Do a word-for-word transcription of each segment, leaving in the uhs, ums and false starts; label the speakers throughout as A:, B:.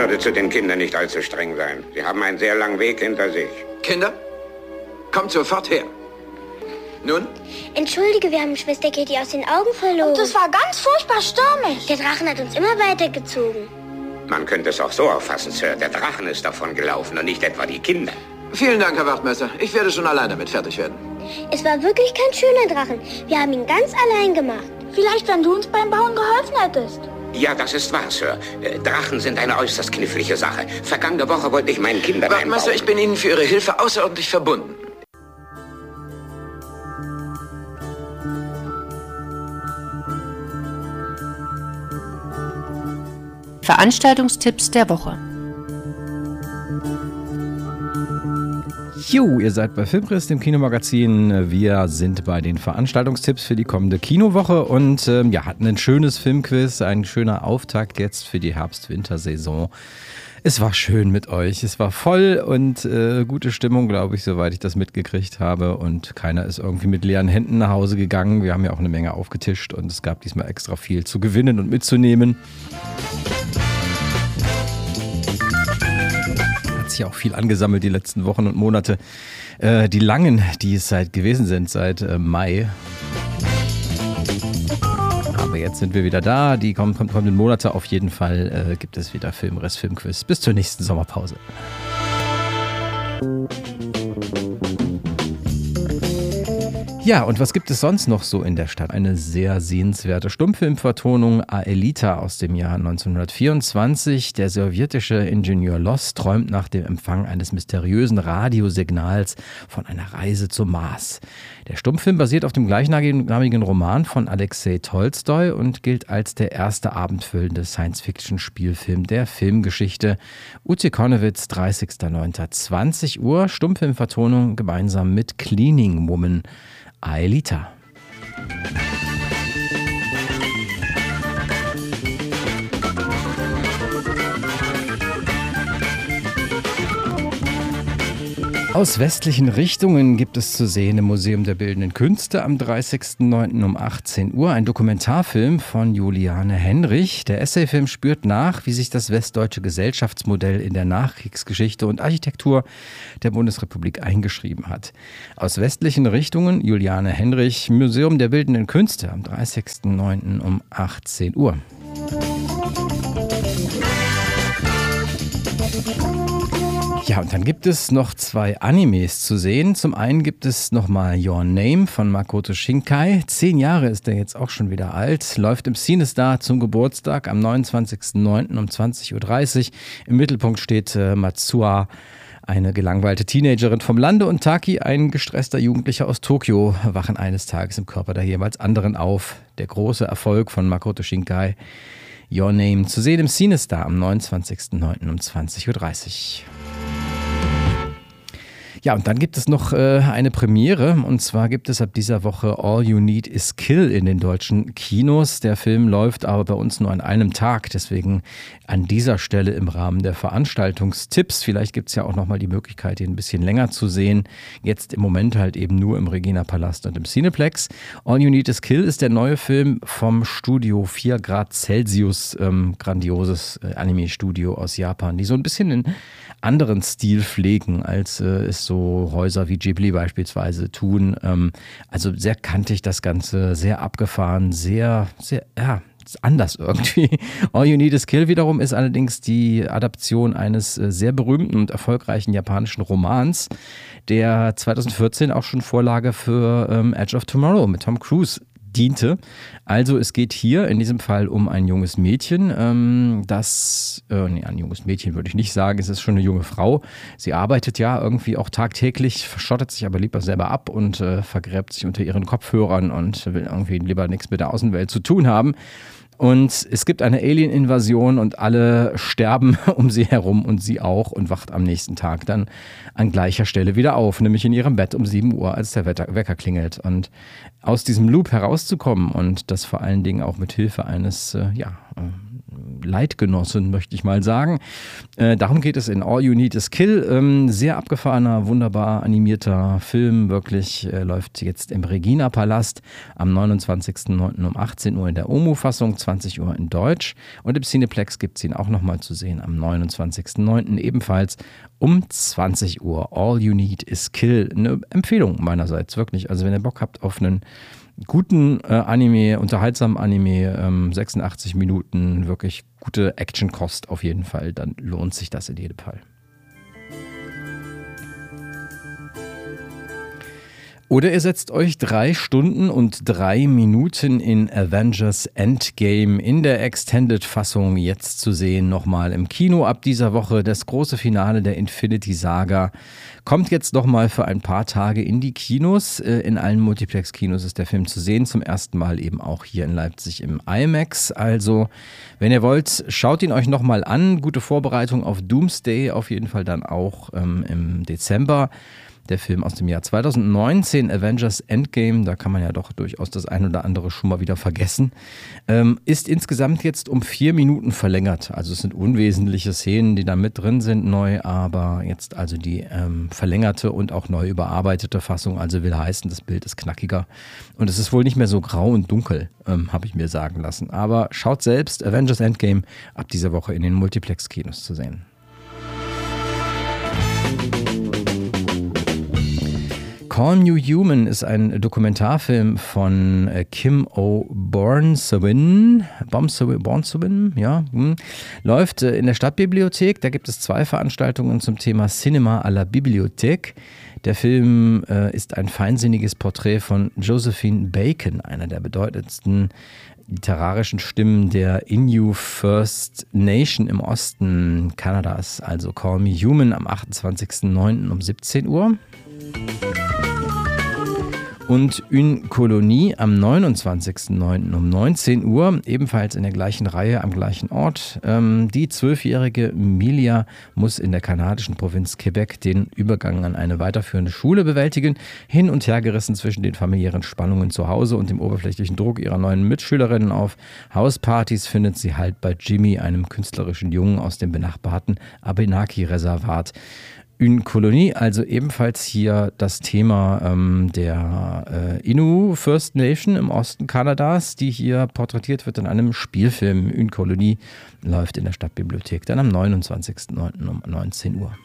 A: würde zu den Kindern nicht allzu streng sein. Sie haben einen sehr langen Weg hinter sich.
B: Kinder, kommt sofort her. Nun?
C: Entschuldige, wir haben Schwester Katie aus den Augen verloren.
D: Und es war ganz furchtbar stürmisch.
C: Der Drachen hat uns immer weitergezogen.
A: Man könnte es auch so auffassen, Sir. Der Drachen ist davon gelaufen und nicht etwa die Kinder.
B: Vielen Dank, Herr Wachtmeister. Ich werde schon allein damit fertig werden.
C: Es war wirklich kein schöner Drachen. Wir haben ihn ganz allein gemacht.
D: Vielleicht, wenn du uns beim Bauen geholfen hättest.
A: Ja, das ist wahr, Sir. Äh, Drachen sind eine äußerst knifflige Sache. Vergangene Woche wollte ich meinen Kindern
B: Wachtmeister,
A: einbauen.
B: ich bin Ihnen für Ihre Hilfe außerordentlich verbunden.
E: Veranstaltungstipps der Woche.
F: Jo, ihr seid bei Filmriss, dem Kinomagazin. Wir sind bei den Veranstaltungstipps für die kommende Kinowoche und ähm, ja, hatten ein schönes Filmquiz, ein schöner Auftakt jetzt für die Herbst-Winter-Saison. Es war schön mit euch, es war voll und äh, gute Stimmung, glaube ich, soweit ich das mitgekriegt habe, und keiner ist irgendwie mit leeren Händen nach Hause gegangen. Wir haben ja auch eine Menge aufgetischt und es gab diesmal extra viel zu gewinnen und mitzunehmen. Hat sich auch viel angesammelt die letzten Wochen und Monate. Äh, die langen, die es seit gewesen sind, seit äh, Mai. Aber jetzt sind wir wieder da. Die komm, komm, kommenden Monate auf jeden Fall äh, gibt es wieder Filmriss, Filmquiz. Bis zur nächsten Sommerpause. Ja, und was gibt es sonst noch so in der Stadt? Eine sehr sehenswerte Stummfilmvertonung, Aelita aus dem Jahr neunzehnhundertvierundzwanzig. Der sowjetische Ingenieur Loss träumt nach dem Empfang eines mysteriösen Radiosignals von einer Reise zum Mars. Der Stummfilm basiert auf dem gleichnamigen Roman von Alexei Tolstoi und gilt als der erste abendfüllende Science-Fiction-Spielfilm der Filmgeschichte. Ute Konnewitz, dreißigster neunter zwanzig Uhr, Stummfilmvertonung gemeinsam mit Cleaning Woman. Aelita. Aus westlichen Richtungen gibt es zu sehen im Museum der Bildenden Künste am dreißigsten neunten um achtzehn Uhr ein Dokumentarfilm von Juliane Henrich. Der Essayfilm spürt nach, wie sich das westdeutsche Gesellschaftsmodell in der Nachkriegsgeschichte und Architektur der Bundesrepublik eingeschrieben hat. Aus westlichen Richtungen Juliane Henrich, Museum der Bildenden Künste am dreißigsten neunten um achtzehn Uhr. Ja, und dann gibt es noch zwei Animes zu sehen. Zum einen gibt es nochmal Your Name von Makoto Shinkai. Zehn Jahre ist er jetzt auch schon wieder alt. Läuft im CineStar zum Geburtstag am neunundzwanzigsten neunten um zwanzig Uhr dreißig. Im Mittelpunkt steht äh, Matsuha, eine gelangweilte Teenagerin vom Lande, und Taki, ein gestresster Jugendlicher aus Tokio, wachen eines Tages im Körper der jeweils anderen auf. Der große Erfolg von Makoto Shinkai. Your Name zu sehen im CineStar am neunundzwanzigsten neunten um zwanzig Uhr dreißig. Ja, und dann gibt es noch äh, eine Premiere, und zwar gibt es ab dieser Woche All You Need Is Kill in den deutschen Kinos. Der Film läuft aber bei uns nur an einem Tag, deswegen an dieser Stelle im Rahmen der Veranstaltungstipps. Vielleicht gibt es ja auch nochmal die Möglichkeit, ihn ein bisschen länger zu sehen. Jetzt im Moment halt eben nur im Regina Palast und im Cineplex. All You Need Is Kill ist der neue Film vom Studio vier Grad Celsius, ähm, grandioses äh, Anime-Studio aus Japan, die so ein bisschen in anderen Stil pflegen, als äh, es so Häuser wie Ghibli beispielsweise tun. Ähm, also sehr kantig das Ganze, sehr abgefahren, sehr, sehr, ja, anders irgendwie. All You Need Is Kill wiederum ist allerdings die Adaption eines äh, sehr berühmten und erfolgreichen japanischen Romans, der zweitausendvierzehn auch schon Vorlage für ähm, Edge of Tomorrow mit Tom Cruise diente. Also es geht hier in diesem Fall um ein junges Mädchen, ähm, das, äh, nee, ein junges Mädchen würde ich nicht sagen, es ist schon eine junge Frau. Sie arbeitet ja irgendwie auch tagtäglich, verschottet sich aber lieber selber ab und äh, vergräbt sich unter ihren Kopfhörern und will irgendwie lieber nichts mit der Außenwelt zu tun haben. Und es gibt eine Alien-Invasion und alle sterben um sie herum und sie auch, und wacht am nächsten Tag dann an gleicher Stelle wieder auf, nämlich in ihrem Bett um sieben Uhr, als der Wecker klingelt. Und aus diesem Loop herauszukommen und das vor allen Dingen auch mit Hilfe eines, äh, ja, Leitgenossen, möchte ich mal sagen. Äh, darum geht es in All You Need Is Kill. Ähm, sehr abgefahrener, wunderbar animierter Film, wirklich äh, läuft jetzt im Regina-Palast am neunundzwanzigsten neunten um achtzehn Uhr in der O M U-Fassung, zwanzig Uhr in Deutsch. Und im Cineplex gibt es ihn auch nochmal zu sehen am neunundzwanzigsten neunten ebenfalls um zwanzig Uhr. All You Need Is Kill. Eine Empfehlung meinerseits, wirklich. Also wenn ihr Bock habt auf einen guten äh, Anime, unterhaltsamen Anime, ähm, sechsundachtzig Minuten, wirklich gute Actionkost auf jeden Fall, dann lohnt sich das in jedem Fall. Oder ihr setzt euch drei Stunden und drei Minuten in Avengers Endgame in der Extended-Fassung jetzt zu sehen, nochmal im Kino ab dieser Woche. Das große Finale der Infinity-Saga kommt jetzt nochmal für ein paar Tage in die Kinos. In allen Multiplex-Kinos ist der Film zu sehen, zum ersten Mal eben auch hier in Leipzig im IMAX. Also, wenn ihr wollt, schaut ihn euch nochmal an. Gute Vorbereitung auf Doomsday, auf jeden Fall dann auch ähm, im Dezember. Der Film aus dem Jahr zweitausendneunzehn, Avengers Endgame, da kann man ja doch durchaus das ein oder andere schon mal wieder vergessen, ähm, ist insgesamt jetzt um vier Minuten verlängert. Also es sind unwesentliche Szenen, die da mit drin sind, neu, aber jetzt also die ähm, verlängerte und auch neu überarbeitete Fassung, also will heißen, das Bild ist knackiger und es ist wohl nicht mehr so grau und dunkel, ähm, habe ich mir sagen lassen. Aber schaut selbst, Avengers Endgame ab dieser Woche in den Multiplex-Kinos zu sehen. Call Me Human ist ein Dokumentarfilm von Kim O'Bornsewin, Bornsewin, ja, hm. läuft in der Stadtbibliothek. Da gibt es zwei Veranstaltungen zum Thema Cinema à la Bibliothèque. Der Film äh, ist ein feinsinniges Porträt von Josephine Bacon, einer der bedeutendsten literarischen Stimmen der Innu First Nation im Osten Kanadas. Also Call Me Human am achtundzwanzigsten neunten um siebzehn Uhr. Und Une Colonie am neunundzwanzigsten neunten um neunzehn Uhr, ebenfalls in der gleichen Reihe, am gleichen Ort. Ähm, die zwölfjährige Milia muss in der kanadischen Provinz Quebec den Übergang an eine weiterführende Schule bewältigen, hin und her gerissen zwischen den familiären Spannungen zu Hause und dem oberflächlichen Druck ihrer neuen Mitschülerinnen auf Hauspartys findet sie Halt bei Jimmy, einem künstlerischen Jungen aus dem benachbarten Abenaki-Reservat. Une Colonie, also ebenfalls hier das Thema ähm, der äh, Innu First Nation im Osten Kanadas, die hier porträtiert wird in einem Spielfilm. Une Colonie läuft in der Stadtbibliothek dann am neunundzwanzigsten neunten um neunzehn Uhr.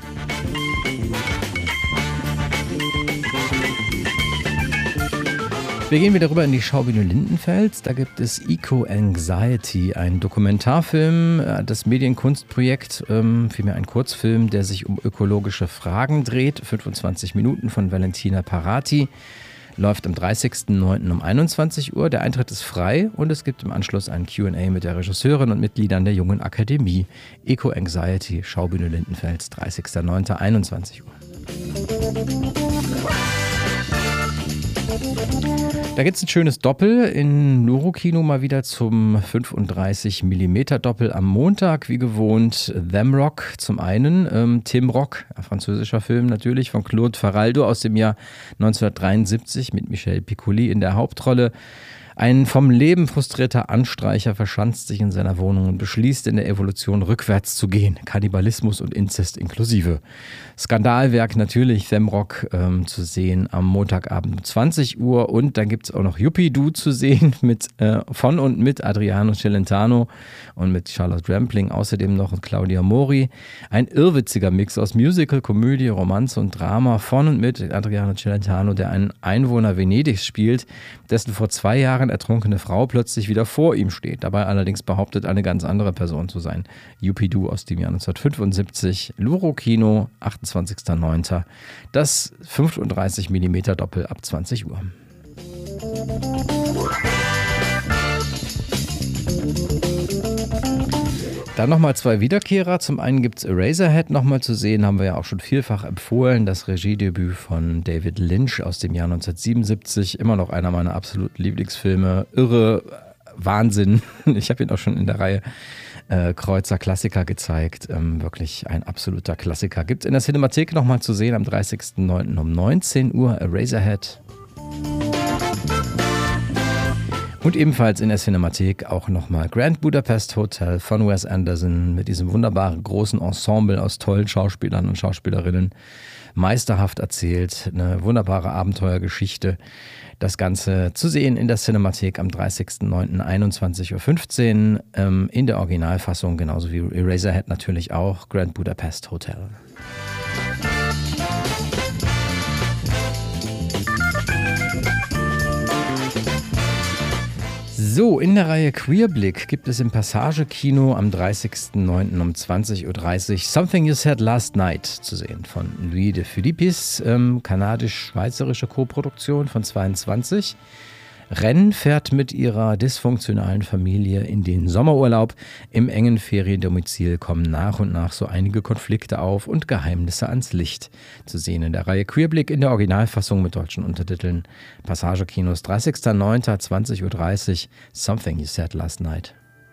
F: Wir gehen wieder rüber in die Schaubühne Lindenfels. Da gibt es Eco-Anxiety, ein Dokumentarfilm, das Medienkunstprojekt, ähm, vielmehr ein Kurzfilm, der sich um ökologische Fragen dreht. fünfundzwanzig Minuten von Valentina Parati. Läuft am dreißigsten neunten um einundzwanzig Uhr. Der Eintritt ist frei und es gibt im Anschluss ein Q and A mit der Regisseurin und Mitgliedern der Jungen Akademie. Eco-Anxiety, Schaubühne Lindenfels, dreißigsten neunten einundzwanzig Uhr. Da gibt es ein schönes Doppel in Nuro-Kino mal wieder zum fünfunddreißig Millimeter Doppel am Montag, wie gewohnt. Them Rock zum einen, ähm, Tim Rock, ein französischer Film natürlich, von Claude Faraldo aus dem Jahr neunzehnhundertdreiundsiebzig mit Michel Piccoli in der Hauptrolle. Ein vom Leben frustrierter Anstreicher verschanzt sich in seiner Wohnung und beschließt, in der Evolution rückwärts zu gehen. Kannibalismus und Inzest inklusive. Skandalwerk natürlich, Them Rock ähm, zu sehen am Montagabend um zwanzig Uhr. Und dann gibt es auch noch Yuppie-Doo zu sehen mit, äh, von und mit Adriano Celentano und mit Charlotte Rampling. Außerdem noch Claudia Mori. Ein irrwitziger Mix aus Musical, Komödie, Romanze und Drama von und mit Adriano Celentano, der einen Einwohner Venedigs spielt, dessen vor zwei Jahren ertrunkene Frau plötzlich wieder vor ihm steht. Dabei allerdings behauptet, eine ganz andere Person zu sein. Yuppie-Doo aus dem Jahr neunzehnhundertfünfundsiebzig, Luro-Kino, achtundzwanzigsten neunten Das fünfunddreißig Millimeter Doppel ab zwanzig Uhr. Dann nochmal zwei Wiederkehrer. Zum einen gibt es Eraserhead nochmal zu sehen, haben wir ja auch schon vielfach empfohlen. Das Regiedebüt von David Lynch aus dem Jahr neunzehnhundertsiebenundsiebzig. Immer noch einer meiner absoluten Lieblingsfilme. Irre, Wahnsinn. Ich habe ihn auch schon in der Reihe äh, Kreuzer Klassiker gezeigt. Ähm, wirklich ein absoluter Klassiker. Gibt es in der Cinemathek nochmal zu sehen am dreißigsten neunten um neunzehn Uhr. Eraserhead. Und ebenfalls in der Cinemathek auch nochmal Grand Budapest Hotel von Wes Anderson mit diesem wunderbaren großen Ensemble aus tollen Schauspielern und Schauspielerinnen. Meisterhaft erzählt, eine wunderbare Abenteuergeschichte. Das Ganze zu sehen in der Cinemathek am dreißigsten neunten einundzwanzig Uhr fünfzehn ähm, in der Originalfassung, genauso wie Eraserhead natürlich auch, Grand Budapest Hotel. So, in der Reihe Queerblick gibt es im Passage-Kino am dreißigsten neunten um zwanzig Uhr dreißig Something You Said Last Night zu sehen von Louis de Philippis, ähm, kanadisch-schweizerische Koproduktion von zweiundzwanzig. Ren fährt mit ihrer dysfunktionalen Familie in den Sommerurlaub. Im engen Feriendomizil kommen nach und nach so einige Konflikte auf und Geheimnisse ans Licht. Zu sehen in der Reihe Queerblick in der Originalfassung mit deutschen Untertiteln. Passagekinos dreißigsten neunten zwanzig Uhr dreißig Something You Said Last Night.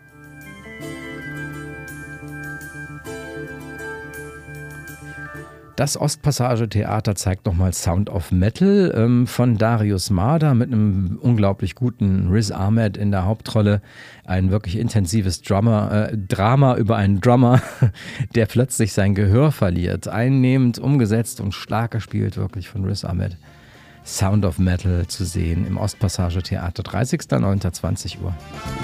F: Das Ostpassage-Theater zeigt nochmal Sound of Metal ähm, von Darius Marder mit einem unglaublich guten Riz Ahmed in der Hauptrolle. Ein wirklich intensives Drummer, äh, Drama über einen Drummer, der plötzlich sein Gehör verliert. Einnehmend umgesetzt und stark gespielt wirklich von Riz Ahmed. Sound of Metal zu sehen im Ostpassage-Theater dreißigsten neunten zwanzig Uhr.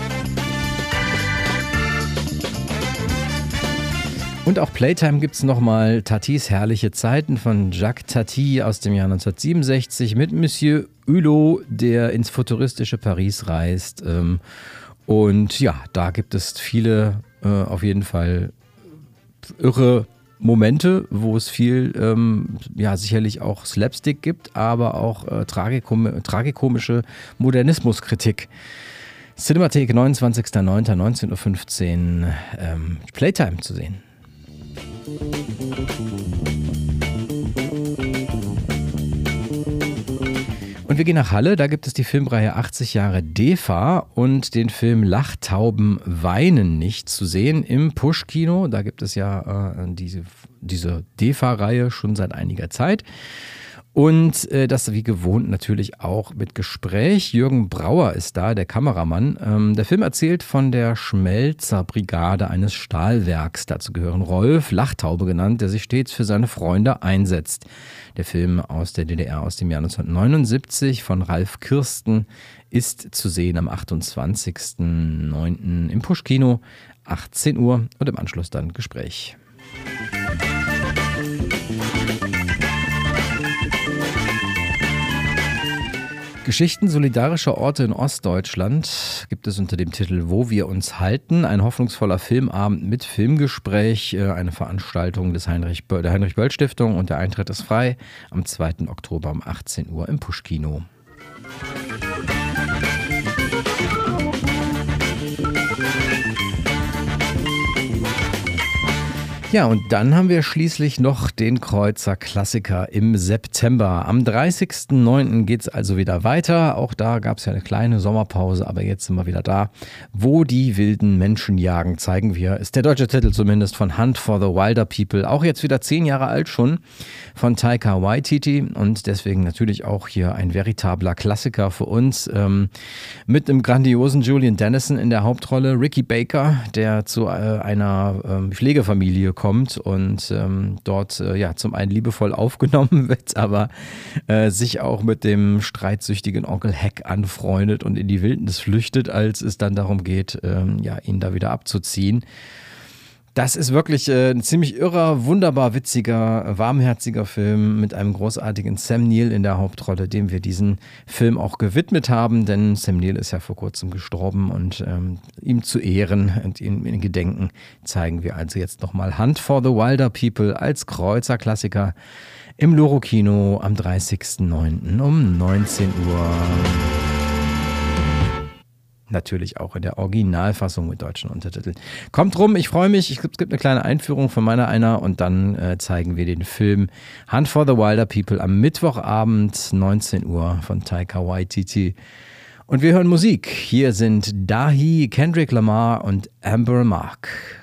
F: Und auch Playtime gibt es nochmal Tatis herrliche Zeiten von Jacques Tati aus dem Jahr neunzehnhundertsiebenundsechzig mit Monsieur Hulot, der ins futuristische Paris reist. Und ja, da gibt es viele äh, auf jeden Fall irre Momente, wo es viel, ähm, ja sicherlich auch Slapstick gibt, aber auch äh, tragikom- tragikomische Modernismuskritik. Cinemathek neunundzwanzigsten neunten neunzehn Uhr fünfzehn ähm, Playtime zu sehen. Und wir gehen nach Halle, da gibt es die Filmreihe achtzig Jahre D E F A und den Film Lachtauben weinen nicht zu sehen im Push-Kino. Da gibt es ja äh, diese, diese D E F A-Reihe schon seit einiger Zeit. Und äh, das wie gewohnt natürlich auch mit Gespräch. Jürgen Brauer ist da, der Kameramann. Ähm, der Film erzählt von der Schmelzerbrigade eines Stahlwerks. Dazu gehören Rolf, Lachtaube genannt, der sich stets für seine Freunde einsetzt. Der Film aus der D D R aus dem Jahr neunzehnhundertneunundsiebzig von Ralf Kirsten ist zu sehen am achtundzwanzigsten neunten im Push-Kino, achtzehn Uhr und im Anschluss dann Gespräch. Geschichten solidarischer Orte in Ostdeutschland gibt es unter dem Titel Wo wir uns halten. Ein hoffnungsvoller Filmabend mit Filmgespräch, eine Veranstaltung des Heinrich, der Heinrich-Böll-Stiftung und der Eintritt ist frei am zweiten Oktober um achtzehn Uhr im Push-Kino. Ja, und dann haben wir schließlich noch den Kreuzer Klassiker im September. Am dreißigsten neunten geht es also wieder weiter. Auch da gab es ja eine kleine Sommerpause, aber jetzt sind wir wieder da. Wo die wilden Menschen jagen, zeigen wir. Ist der deutsche Titel zumindest von Hunt for the Wilder People. Auch jetzt wieder zehn Jahre alt schon von Taika Waititi und deswegen natürlich auch hier ein veritabler Klassiker für uns. Ähm, mit einem grandiosen Julian Dennison in der Hauptrolle. Ricky Baker, der zu äh, einer äh, Pflegefamilie kommt. kommt und ähm, dort äh, ja zum einen liebevoll aufgenommen wird, aber äh, sich auch mit dem streitsüchtigen Onkel Heck anfreundet und in die Wildnis flüchtet, als es dann darum geht, ähm, ja, ihn da wieder abzuziehen. Das ist wirklich äh, ein ziemlich irrer, wunderbar witziger, warmherziger Film mit einem großartigen Sam Neill in der Hauptrolle, dem wir diesen Film auch gewidmet haben, denn Sam Neill ist ja vor kurzem gestorben und ähm, ihm zu Ehren und ihm in Gedenken zeigen wir also jetzt nochmal Hunt for the Wilder People als Kreuzerklassiker im Loro-Kino am dreißigsten neunten um neunzehn Uhr. Natürlich auch in der Originalfassung mit deutschen Untertiteln. Kommt rum, ich freue mich. Es gibt eine kleine Einführung von meiner einer und dann äh, zeigen wir den Film Hunt for the Wilder People am Mittwochabend neunzehn Uhr von Taika Waititi. Und wir hören Musik. Hier sind Dahi, Kendrick Lamar und Amber Mark.